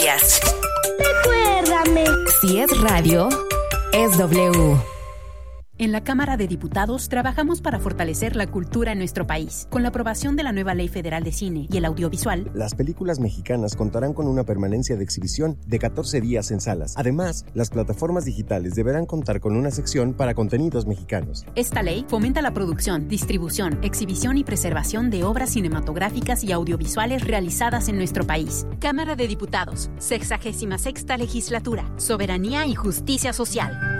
Recuérdame. Si es radio, es W. En la Cámara de Diputados trabajamos para fortalecer la cultura en nuestro país. Con la aprobación de la nueva Ley Federal de Cine y el Audiovisual, las películas mexicanas contarán con una permanencia de exhibición de 14 días en salas. Además, las plataformas digitales deberán contar con una sección para contenidos mexicanos. Esta ley fomenta la producción, distribución, exhibición y preservación de obras cinematográficas y audiovisuales realizadas en nuestro país. Cámara de Diputados, 66ª Legislatura, Soberanía y Justicia Social.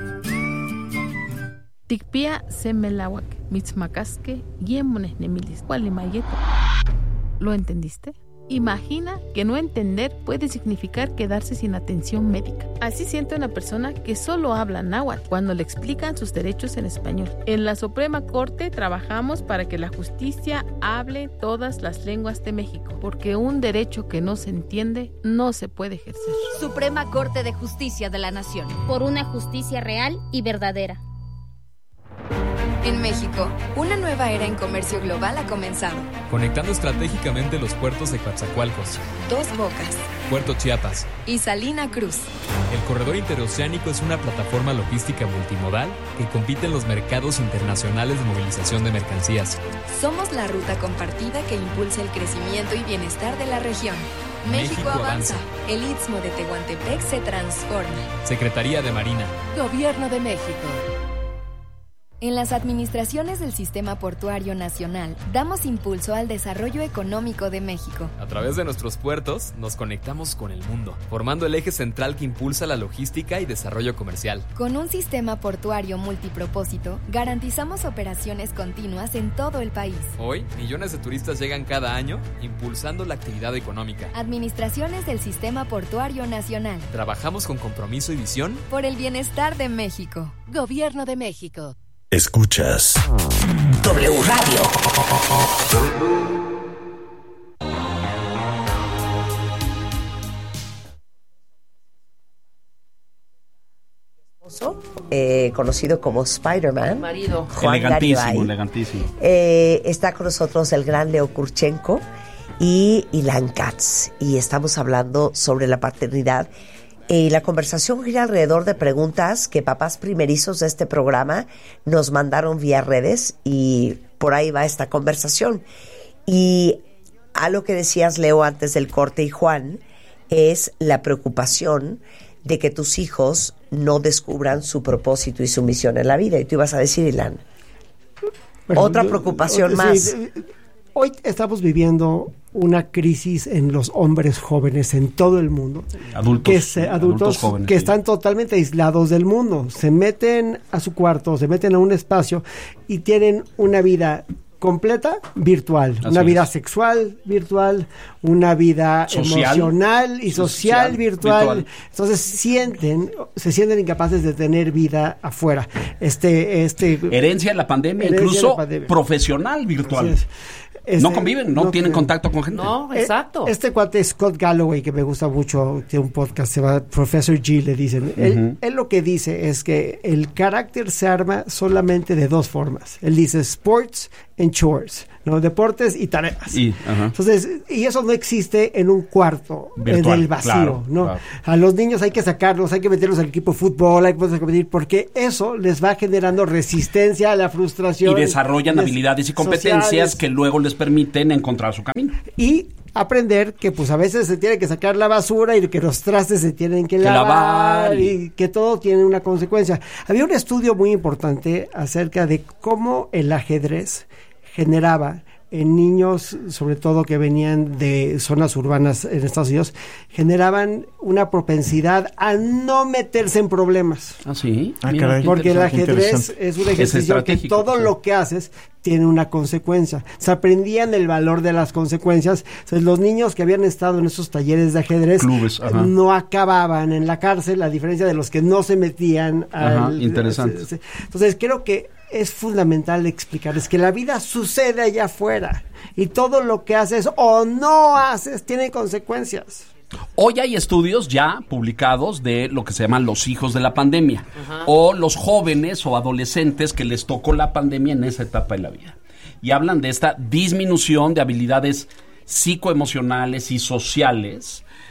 Tikpia semelawak, mitzmacasque, yemones nemilis, cualimayeto. ¿Lo entendiste? Imagina que no entender puede significar quedarse sin atención médica. Así siente una persona que solo habla náhuatl cuando le explican sus derechos en español. En la Suprema Corte trabajamos para que la justicia hable todas las lenguas de México, porque un derecho que no se entiende no se puede ejercer. Suprema Corte de Justicia de la Nación. Por una justicia real y verdadera. En México, una nueva era en comercio global ha comenzado. Conectando estratégicamente los puertos de Coatzacoalcos, Dos Bocas, Puerto Chiapas y Salina Cruz. El corredor interoceánico es una plataforma logística multimodal que compite en los mercados internacionales de movilización de mercancías. Somos la ruta compartida que impulsa el crecimiento y bienestar de la región. México avanza. El Istmo de Tehuantepec se transforma. Secretaría de Marina. Gobierno de México. En las administraciones del Sistema Portuario Nacional, damos impulso al desarrollo económico de México. A través de nuestros puertos, nos conectamos con el mundo, formando el eje central que impulsa la logística y desarrollo comercial. Con un sistema portuario multipropósito, garantizamos operaciones continuas en todo el país. Hoy, millones de turistas llegan cada año, impulsando la actividad económica. Administraciones del Sistema Portuario Nacional. Trabajamos con compromiso y visión por el bienestar de México. Gobierno de México. Escuchas W Radio. Conocido como Spider-Man, marido. Juan Elegantísimo. Está con nosotros el gran Leo Kurchenko y Ilan Katz, y estamos hablando sobre la paternidad. Y la conversación gira alrededor de preguntas que papás primerizos de este programa nos mandaron vía redes, y por ahí va esta conversación. Y a lo que decías, Leo, antes del corte, y Juan, es la preocupación de que tus hijos no descubran su propósito y su misión en la vida. Y tú ibas a decir, Ilan, otra preocupación más. Hoy estamos viviendo una crisis en los hombres jóvenes en todo el mundo. Adultos jóvenes, que están totalmente aislados del mundo. Se meten a su cuarto, se meten a un espacio y tienen una vida completa virtual. Una vida sexual virtual, una vida emocional y social virtual. Entonces se sienten incapaces de tener vida afuera. Herencia de la pandemia, incluso profesional virtual. No conviven, no tienen contacto con gente. No, exacto. Este cuate Scott Galloway, que me gusta mucho, tiene un podcast, se llama Professor G, le dicen. Él lo que dice es que el carácter se arma solamente de dos formas. Él dice sports and chores, ¿no? Deportes y tareas. Entonces, y eso no existe en un cuarto del vacío, claro, ¿no? Claro. A los niños hay que sacarlos, hay que meterlos al equipo de fútbol, hay que competir, porque eso les va generando resistencia a la frustración. Y desarrollan habilidades y competencias sociales que luego les permiten encontrar su camino. Y aprender que pues a veces se tiene que sacar la basura y que los trastes se tienen que lavar y que todo tiene una consecuencia. Había un estudio muy importante acerca de cómo el ajedrez generaba en niños, sobre todo que venían de zonas urbanas en Estados Unidos, generaban una propensidad a no meterse en problemas. ¿Ah, sí? Caray, porque el ajedrez es un ejercicio que todo lo que haces tiene una consecuencia. Se aprendían el valor de las consecuencias. Entonces, los niños que habían estado en esos talleres de ajedrez no acababan en la cárcel, a diferencia de los que no se metían interesante. Entonces, creo que es fundamental explicarles que la vida sucede allá afuera y todo lo que haces o no haces tiene consecuencias. Hoy hay estudios ya publicados de lo que se llaman los hijos de la pandemia, o los jóvenes o adolescentes que les tocó la pandemia en esa etapa de la vida, y hablan de esta disminución de habilidades psicoemocionales y sociales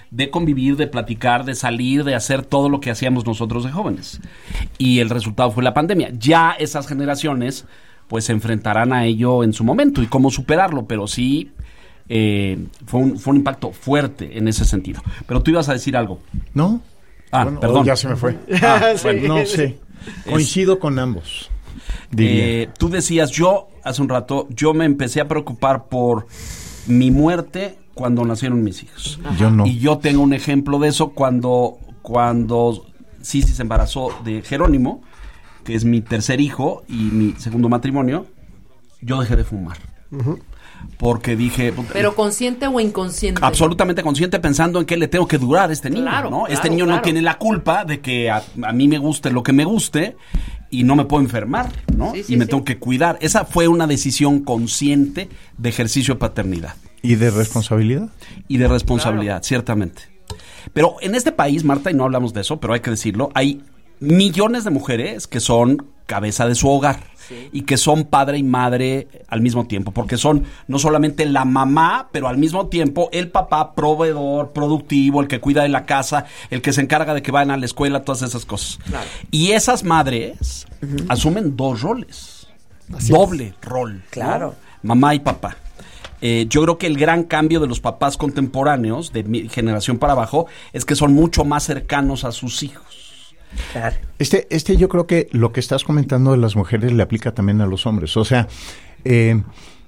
de convivir, de platicar, de salir, de hacer todo lo que hacíamos nosotros de jóvenes. Y el resultado fue la pandemia. Ya esas generaciones pues se enfrentarán a ello en su momento y cómo superarlo, pero sí fue un impacto fuerte en ese sentido. Pero tú ibas a decir algo. ¿No? Bueno, perdón. Ya se me fue. Bueno, no sé. Coincido con ambos. Tú decías, hace un rato, yo me empecé a preocupar por mi muerte cuando nacieron mis hijos. Yo no. Y yo tengo un ejemplo de eso cuando Sisi se embarazó de Jerónimo, que es mi tercer hijo y mi segundo matrimonio. Yo dejé de fumar. Porque dije... ¿Pero consciente o inconsciente? Absolutamente consciente, pensando en qué le tengo que durar a este niño, ¿no? Este niño no tiene la culpa de que a mí me guste lo que me guste y no me puedo enfermar, ¿no? Y me tengo que cuidar. Esa fue una decisión consciente de ejercicio de paternidad. ¿Y de responsabilidad? Y de responsabilidad, ciertamente. Pero en este país, Marta, y no hablamos de eso, pero hay que decirlo, hay millones de mujeres que son cabeza de su hogar y que son padre y madre al mismo tiempo, porque son no solamente la mamá, pero al mismo tiempo el papá proveedor, productivo, el que cuida de la casa, el que se encarga de que vayan a la escuela, todas esas cosas. Claro. Y esas madres asumen dos roles, doble rol. Claro. ¿No? Mamá y papá. Yo creo que el gran cambio de los papás contemporáneos, de mi generación para abajo, es que son mucho más cercanos a sus hijos. Claro. Yo creo que lo que estás comentando de las mujeres le aplica también a los hombres. O sea,